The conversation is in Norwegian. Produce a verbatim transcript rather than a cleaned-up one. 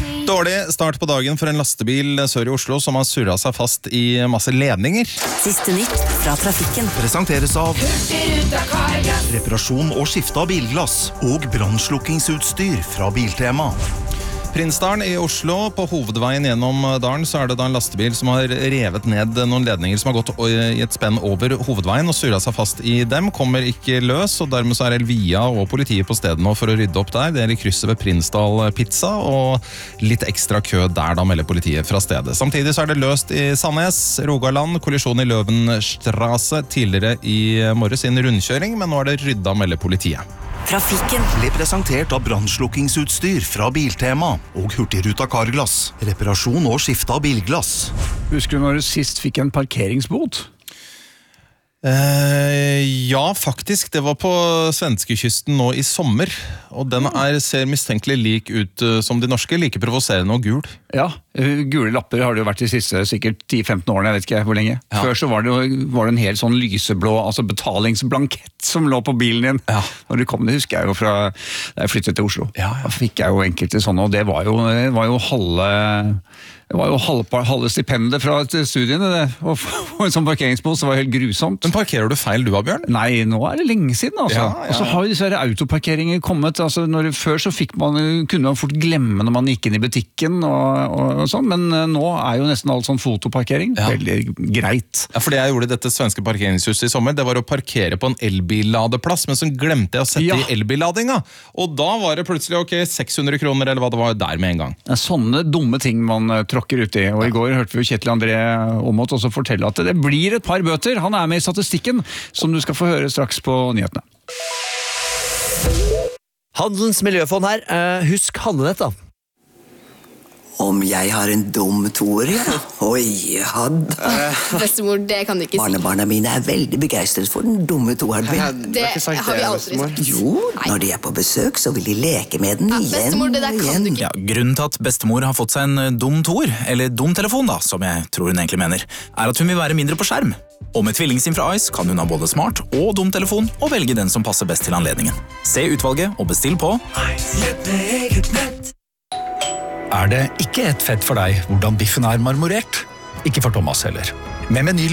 Dårlig start på dagen for en lastebil sør i Oslo som har surret seg fast i masse ledninger. Siste nytt fra trafikken. Presenteres av reparasjon og skifte av bilglass og brannslukkingsutstyr fra Biltema. Prinsdalen i Oslo, på hovedveien gjennom dalen, så er det da en lastebil som har revet ned noen ledninger som har gått i et spenn over hovedveien og surret seg fast i dem, kommer ikke løs, og dermed så er Elvia og politiet på stedet nå for å rydde opp der. Det er i krysset ved Prinsdal Pizza, og litt ekstra kø der, da melder politiet fra stedet. Samtidig så er det løst i Sandnes, Rogaland, kollisjon i Løvenstrasse tidligere i morges i en rundkjøring, men nå er det rydda, melder politiet. Trafikken Ble presentert av brannslukkingsutstyr fra Biltema og Hurtigruta Carglass. Reparasjon og skifte av bilglass. Husker du når du sist fikk en parkeringsbot? Eh, ja, faktisk. Det var på svenskekysten nå i sommer. Og den er, ser mistenkelig lik ut uh, som de norske, like provoserende og gul. Ja, uh, gule lapper har det jo vært de siste sikkert ti til femten årene, jeg vet ikke hvor lenge. Ja. Før så var det, jo, var det en helt sånn lyseblå, altså betalingsblankett som lå på bilen din. Ja. Når du kom, det husker jeg jo fra da jeg flyttet til Oslo. Ja, ja. Da fikk jeg jo enkelte sånne, og det var jo, det var jo halve... Det var jo halve, halve stipendet fra studiene, det. Og for en sånn parkeringsbot, så var det helt grusomt. Men parkerer du feil du, Bjørn? Nei, nå er det lenge siden, altså. Ja, ja. Og så har jo disse her autoparkeringer kommet, altså når, før så fikk man, kunne man fort glemme når man gikk inn i butikken og, og, og sånn, men nå er jo nesten alt sånn fotoparkering, Ja. veldig greit. Ja, for det jeg gjorde i dette svenske parkeringshuset i sommer, det var å parkere på en elbilladeplass, men så glemte jeg å sette Ja. i elbilladinga. Og da var det plutselig, ok, seks hundre kroner, eller hva det var der med en gang. Det er sånne dumme ting man uh, tråkker ut i, og i går hørte vi jo Kjetil André Aamodt også fortelle at det blir et par bøter. Han er med i statistikken, som du skal få høre straks på nyhetene. Handelens miljøfond her. Eh, husk handlenett da. Om jeg har en dum toer, ja. Oi, hadde. Bestemor, det kan du ikke si. Barnebarna mine er veldig begeistret for den dumme toeren min. Det har vi aldri sagt. Jo, når de er på besøk, så vil de leke med den Ja, igjen bestemor, det der og kan igjen. du ikke. Ja, grunnen til at bestemor har fått seg en dum toer, eller dum telefon da, som jeg tror hun egentlig mener, er at hun vil være mindre på skjerm. Og med tvillingsim fra Ice kan hun ha både smart og dum telefon, og velge den som passer best til anledningen. Se utvalget og bestill på Er det ikke et fett for deg hvordan biffen er marmorert? Ikke for Thomas heller. Med Meny